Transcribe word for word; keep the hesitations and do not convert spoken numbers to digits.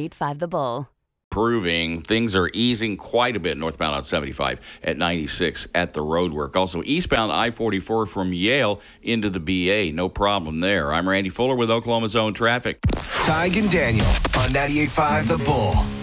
ninety-eight point five The Bull. Proving things are easing quite a bit northbound on seventy-five at ninety-six at the roadwork. Also, eastbound I forty-four from Yale into the B A. No problem there. I'm Randy Fuller with Oklahoma Zone Traffic. Tig and Daniel on ninety-eight point five The Bull.